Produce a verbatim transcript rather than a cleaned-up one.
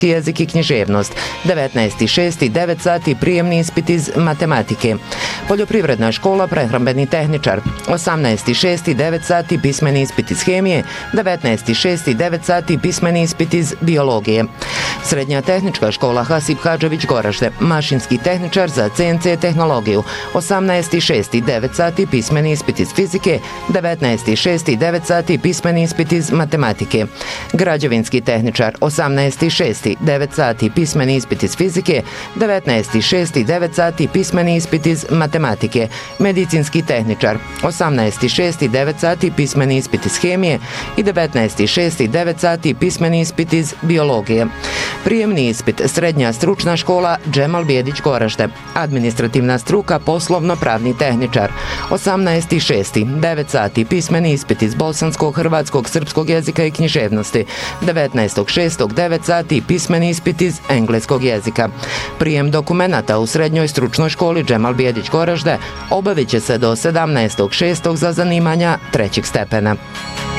jezik i književnost, devetnaesti šesti devet sati prijemni ispit iz matematike. Poljoprivredna škola, prehrambeni tehničar, osamnaesti šesti devet sati pismeni ispit iz hemije, devetnaesti šesti devet sati pismeni ispit iz biologije. Srednja tehnička škola Hasip Hadžević Goražde, mašinski tehničar za ce en ce tehnologiju, osamnaesti šesti devet sati pismeni ispit iz fizike, devetnaesti šesti devet sati pismeni ispit iz matematike. Građevinski tehničar, osamnaesti šesti devet sati pismeni ispit iz fizike, devetnaesti šesti devet sati pismeni ispit iz matematike. Medicinski tehničar, osamnaesti šesti devet sati pismeni ispit iz hemije i devetnaesti šesti devet sati pismeni ispit iz biologije. Prijemni ispit, srednja stručna škola Džemal Bijedić Goražde, administrativna struka poslovno-pravni tehničar, osamnaesti šesti devet sati pismeni ispit iz bosanskog, hrvatskog, srpskog jezika i književnosti, devetnaesti šesti devet sati pismeni ispit iz engleskog jezika. Prijem dokumenata u srednjoj stručnoj školi Džemal Bijedić Goražde obavit će se do sedamnaestog šestog za zanimanja trećeg stepena.